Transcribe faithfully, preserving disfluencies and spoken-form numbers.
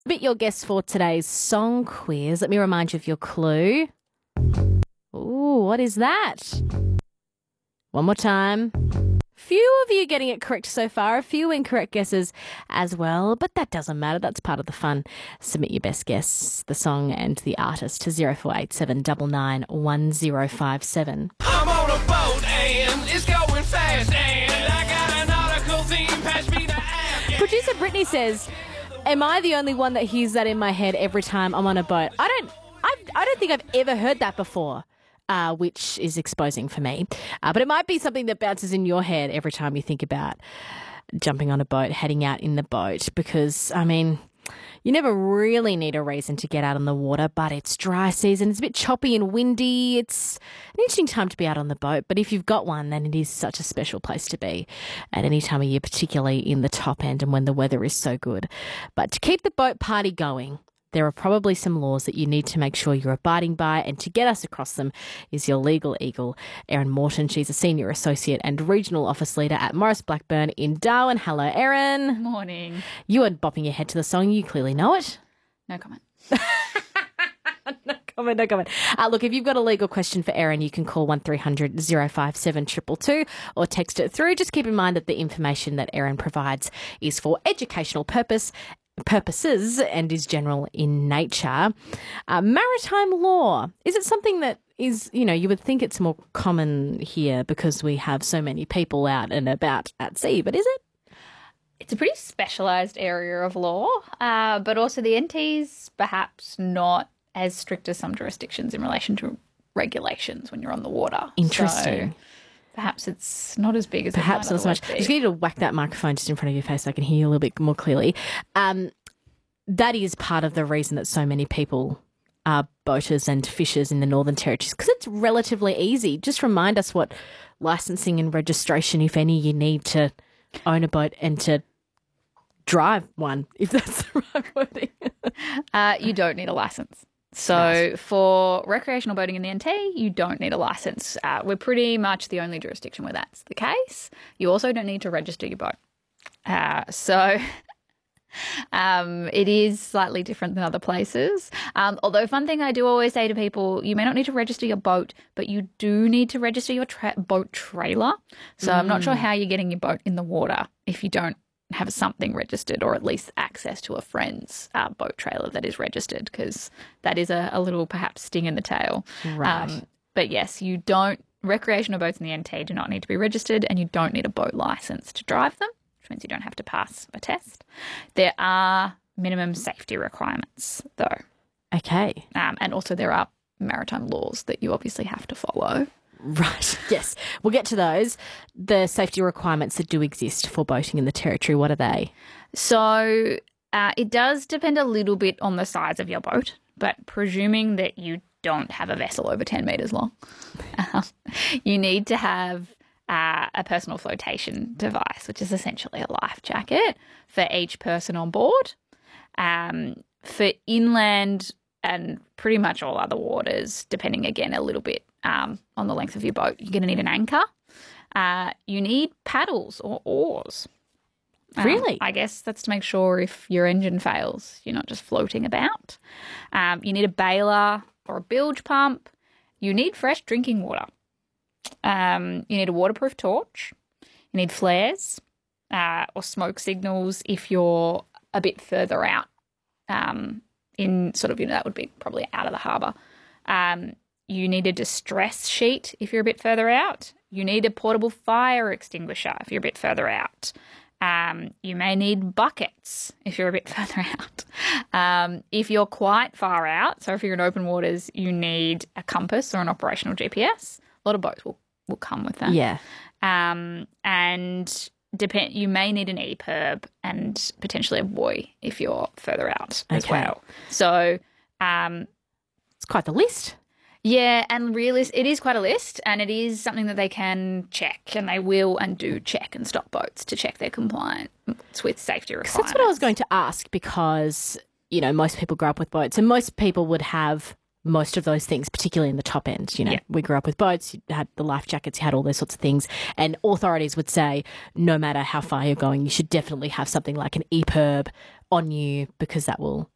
Submit your guess for today's song quiz. Let me remind you of your clue. Ooh, what is that? One more time. Few of you getting it correct so far, a few incorrect guesses as well, but that doesn't matter. That's part of the fun. Submit your best guess, the song and the artist to zero four eight seven nine nine one zero five seven. I'm on a boat and it's going fast and I got an article theme, pass me the app. Producer Brittany says, am I the only one that hears that in my head every time I'm on a boat? I don't I, I don't think I've ever heard that before. Uh, which is exposing for me. Uh, but it might be something that bounces in your head every time you think about jumping on a boat, heading out in the boat, because, I mean, you never really need a reason to get out on the water, but it's dry season. It's a bit choppy and windy. It's an interesting time to be out on the boat, but if you've got one, then it is such a special place to be at any time of year, particularly in the top end and when the weather is so good. But to keep the boat party going, there are probably some laws that you need to make sure you're abiding by, and to get us across them is your legal eagle, Erin Morton. She's a Senior Associate and Regional Office Leader at Morris Blackburn in Darwin. Hello, Erin. Morning. You are bopping your head to the song. You clearly know it. No comment. no comment, no comment. Uh, look, if you've got a legal question for Erin, you can call one three hundred oh five seven two two two or text it through. Just keep in mind that the information that Erin provides is for educational purpose purposes and is general in nature. Uh, maritime law, is it something that is, you know, you would think it's more common here because we have so many people out and about at sea, but is it? It's a pretty specialised area of law, uh, but also the N T's perhaps not as strict as some jurisdictions in relation to regulations when you're on the water. Interesting. So perhaps it's not as big as Perhaps it might not so much. otherwise be. Just need to whack that microphone just in front of your face so I can hear you a little bit more clearly. Um, that is part of the reason that so many people are boaters and fishers in the Northern Territories, because it's relatively easy. Just remind us what licensing and registration, if any, you need to own a boat and to drive one, if that's the right wording. Uh, you don't need a licence. So Right. for recreational boating in the N T, you don't need a licence. Uh, we're pretty much the only jurisdiction where that's the case. You also don't need to register your boat. Uh, so um, it is slightly different than other places. Um, although fun thing I do always say to people, you may not need to register your boat, but you do need to register your tra- boat trailer. So mm. I'm not sure how you're getting your boat in the water if you don't have something registered, or at least access to a friend's uh, boat trailer that is registered, because that is a, a little perhaps sting in the tail. Right. Um, but yes, you don't, recreational boats in the N T do not need to be registered, and you don't need a boat licence to drive them, which means you don't have to pass a test. There are minimum safety requirements though. Okay. Um, and also there are maritime laws that you obviously have to follow. Right, yes. We'll get to those. The safety requirements that do exist for boating in the Territory, what are they? So uh, it does depend a little bit on the size of your boat, but presuming that you don't have a vessel over ten metres long, um, you need to have uh, a personal flotation device, which is essentially a life jacket for each person on board. Um, for inland and pretty much all other waters, depending again a little bit um, on the length of your boat, you're going to need an anchor. Uh, you need paddles or oars. Um, Really? I guess that's to make sure if your engine fails, you're not just floating about. Um, you need a baler or a bilge pump. You need fresh drinking water. Um, you need a waterproof torch. You need flares uh, or smoke signals if you're a bit further out. Um, in sort of, you know, that would be probably out of the harbour. Um, you need a distress sheet if you're a bit further out. You need a portable fire extinguisher if you're a bit further out. Um, you may need buckets if you're a bit further out. Um, if you're quite far out, so if you're in open waters, you need a compass or an operational G P S. A lot of boats will, will come with that. Yeah. Um, and depend. You may need an E P I R B and potentially a buoy if you're further out as Okay. well. So, um, It's quite the list. yeah, and really, it is quite a list, and it is something that they can check, and they will and do check and stop boats to check their compliance with safety requirements. That's what I was going to ask, because, you know, most people grow up with boats and most people would have most of those things, particularly in the top end. You know, Yeah. we grew up with boats, you had the life jackets, you had all those sorts of things. And authorities would say, no matter how far you're going, you should definitely have something like an E P I R B on you, because that will